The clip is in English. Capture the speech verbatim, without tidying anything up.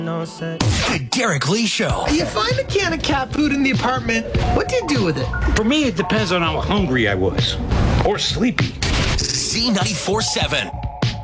No sense. The Derek Lee Show. You find a can of cat food in the apartment. What do you do with it? For me, it depends on how hungry I was. Or sleepy. Z ninety-four seven.